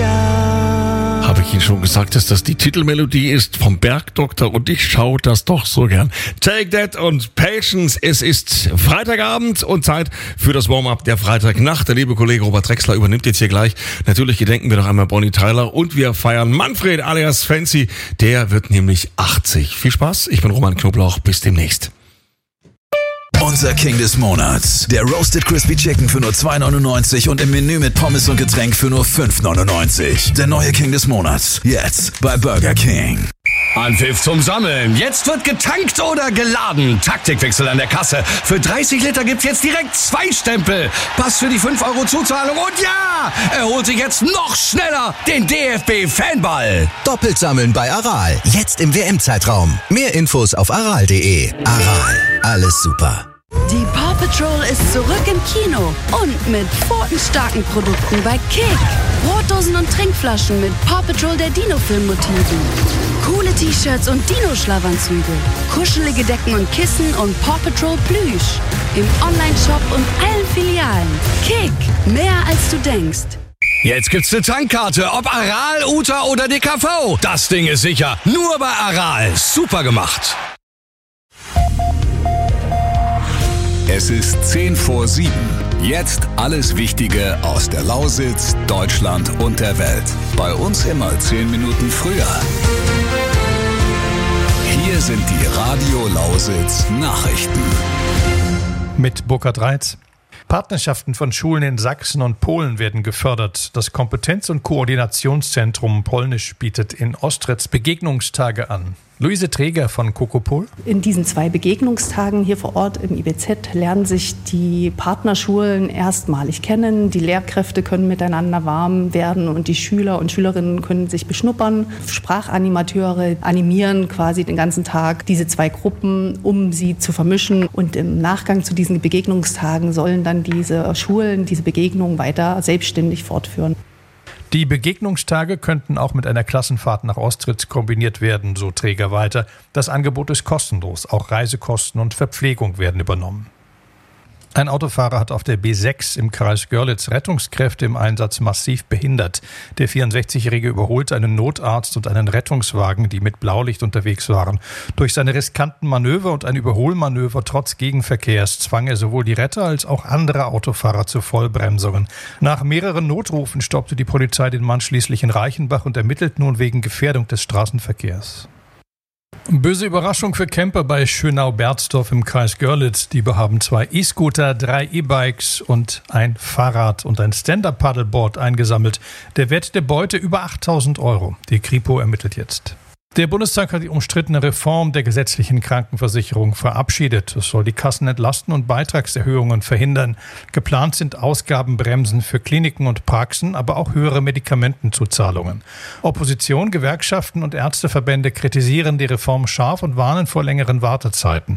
shout. Habe ich Ihnen schon gesagt, dass das die Titelmelodie ist vom Bergdoktor und ich schaue das doch so gern. Take That und Patience. Es ist Freitagabend und Zeit für das Warm-up der Freitagnacht. Der liebe Kollege Robert Drexler übernimmt jetzt hier gleich. Natürlich gedenken wir noch einmal Bonnie Tyler und wir feiern Manfred alias Fancy. Der wird nämlich 80. Viel Spaß, ich bin Roman Knoblauch. Bis demnächst. Unser King des Monats. Der Roasted Crispy Chicken für nur 2,99 und im Menü mit Pommes und Getränk für nur 5,99. Der neue King des Monats. Jetzt bei Burger King. Anpfiff zum Sammeln. Jetzt wird getankt oder geladen. Taktikwechsel an der Kasse. Für 30 Liter gibt's jetzt direkt 2 Stempel. Pass für die 5 € Zuzahlung. Und ja, er holt sich jetzt noch schneller den DFB-Fanball. Doppelt sammeln bei Aral. Jetzt im WM-Zeitraum. Mehr Infos auf aral.de. Aral. Alles super. Die Paw Patrol ist zurück im Kino und mit pfotenstarken Produkten bei Kick. Brotdosen und Trinkflaschen mit Paw Patrol der Dino-Film-Motiven. Coole T-Shirts und Dino-Schlafanzüge. Kuschelige Decken und Kissen und Paw Patrol Plüsch. Im Online-Shop und allen Filialen. Kick, mehr als du denkst. Jetzt gibt's eine Tankkarte, ob Aral, Uta oder DKV. Das Ding ist sicher, nur bei Aral. Super gemacht. Es ist 10 vor 7. Jetzt alles Wichtige aus der Lausitz, Deutschland und der Welt. Bei uns immer 10 Minuten früher. Hier sind die Radio Lausitz Nachrichten. Mit Burkhard Reitz. Partnerschaften von Schulen in Sachsen und Polen werden gefördert. Das Kompetenz- und Koordinationszentrum Polnisch bietet in Ostritz Begegnungstage an. Luise Träger von Kokopol. In diesen 2 Begegnungstagen hier vor Ort im IBZ lernen sich die Partnerschulen erstmalig kennen. Die Lehrkräfte können miteinander warm werden und die Schüler und Schülerinnen können sich beschnuppern. Sprachanimateure animieren quasi den ganzen Tag diese 2 Gruppen, um sie zu vermischen. Und im Nachgang zu diesen Begegnungstagen sollen dann diese Schulen diese Begegnungen weiter selbstständig fortführen. Die Begegnungstage könnten auch mit einer Klassenfahrt nach Ostritz kombiniert werden, so Träger weiter. Das Angebot ist kostenlos. Auch Reisekosten und Verpflegung werden übernommen. Ein Autofahrer hat auf der B6 im Kreis Görlitz Rettungskräfte im Einsatz massiv behindert. Der 64-Jährige überholte einen Notarzt und einen Rettungswagen, die mit Blaulicht unterwegs waren. Durch seine riskanten Manöver und ein Überholmanöver trotz Gegenverkehrs zwang er sowohl die Retter als auch andere Autofahrer zu Vollbremsungen. Nach mehreren Notrufen stoppte die Polizei den Mann schließlich in Reichenbach und ermittelt nun wegen Gefährdung des Straßenverkehrs. Böse Überraschung für Camper bei Schönau-Berzdorf im Kreis Görlitz. Die haben 2 E-Scooter, 3 E-Bikes und ein Fahrrad und ein Stand-Up-Paddleboard eingesammelt. Der Wert der Beute über 8.000 €. Die Kripo ermittelt jetzt. Der Bundestag hat die umstrittene Reform der gesetzlichen Krankenversicherung verabschiedet. Es soll die Kassen entlasten und Beitragserhöhungen verhindern. Geplant sind Ausgabenbremsen für Kliniken und Praxen, aber auch höhere Medikamentenzuzahlungen. Opposition, Gewerkschaften und Ärzteverbände kritisieren die Reform scharf und warnen vor längeren Wartezeiten.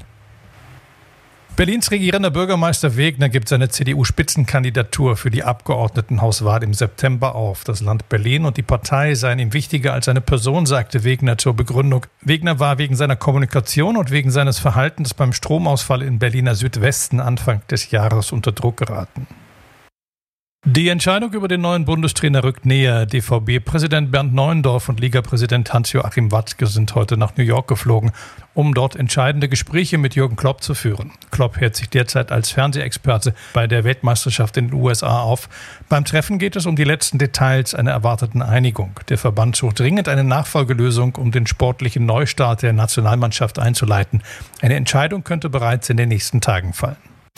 Berlins regierender Bürgermeister Wegner gibt seine CDU-Spitzenkandidatur für die Abgeordnetenhauswahl im September auf. Das Land Berlin und die Partei seien ihm wichtiger als eine Person, sagte Wegner zur Begründung. Wegner war wegen seiner Kommunikation und wegen seines Verhaltens beim Stromausfall in Berliner Südwesten Anfang des Jahres unter Druck geraten. Die Entscheidung über den neuen Bundestrainer rückt näher. DVB-Präsident Bernd Neuendorf und Ligapräsident Hans-Joachim Watzke sind heute nach New York geflogen, um dort entscheidende Gespräche mit Jürgen Klopp zu führen. Klopp hält sich derzeit als Fernsehexperte bei der Weltmeisterschaft in den USA auf. Beim Treffen geht es um die letzten Details einer erwarteten Einigung. Der Verband sucht dringend eine Nachfolgelösung, um den sportlichen Neustart der Nationalmannschaft einzuleiten. Eine Entscheidung könnte bereits in den nächsten Tagen fallen.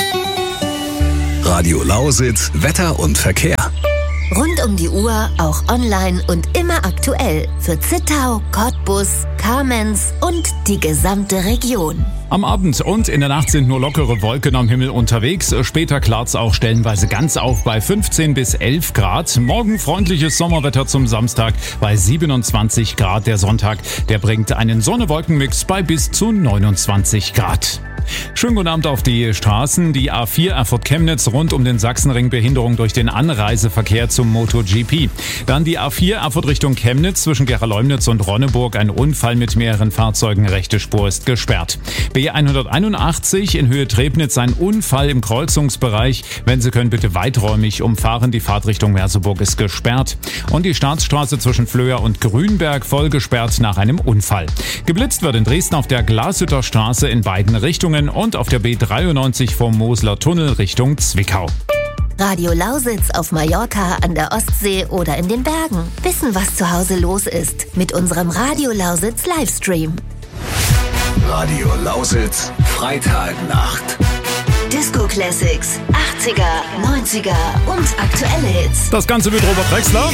Radio Lausitz, Wetter und Verkehr. Rund um die Uhr, auch online und immer aktuell. Für Zittau, Cottbus, Kamenz und die gesamte Region. Am Abend und in der Nacht sind nur lockere Wolken am Himmel unterwegs. Später klart's auch stellenweise ganz auf bei 15 bis 11 Grad. Morgen freundliches Sommerwetter zum Samstag bei 27 Grad. Der Sonntag, der bringt einen Sonne-Wolken-Mix bei bis zu 29 Grad. Schönen guten Abend auf die Straßen. Die A4 Erfurt-Chemnitz rund um den Sachsenring, Behinderung durch den Anreiseverkehr zum MotoGP. Dann die A4 Erfurt Richtung Chemnitz zwischen Gera-Leumnitz und Ronneburg. Ein Unfall mit mehreren Fahrzeugen, rechte Spur ist gesperrt. B181 in Höhe Trebnitz ein Unfall im Kreuzungsbereich. Wenn Sie können, bitte weiträumig umfahren. Die Fahrtrichtung Merseburg ist gesperrt. Und die Staatsstraße zwischen Flöa und Grünberg voll gesperrt nach einem Unfall. Geblitzt wird in Dresden auf der Glashütter Straße in beiden Richtungen und auf der B93 vom Mosler Tunnel Richtung Zwickau. Radio Lausitz auf Mallorca, an der Ostsee oder in den Bergen. Wissen, was zu Hause los ist. Mit unserem Radio Lausitz Livestream. Radio Lausitz, Freitagnacht. Disco Classics, 80er, 90er und aktuelle Hits. Das Ganze mit Robert Drexler.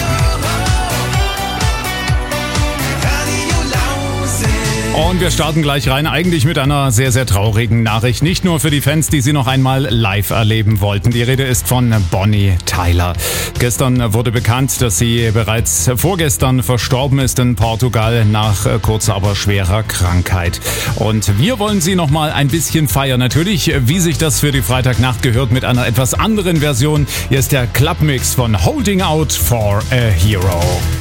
Und wir starten gleich rein, eigentlich mit einer sehr, sehr traurigen Nachricht. Nicht nur für die Fans, die sie noch einmal live erleben wollten. Die Rede ist von Bonnie Tyler. Gestern wurde bekannt, dass sie bereits vorgestern verstorben ist in Portugal nach kurzer, aber schwerer Krankheit. Und wir wollen sie noch mal ein bisschen feiern. Natürlich, wie sich das für die Freitagnacht gehört, mit einer etwas anderen Version. Hier ist der Clubmix von Holding Out for a Hero.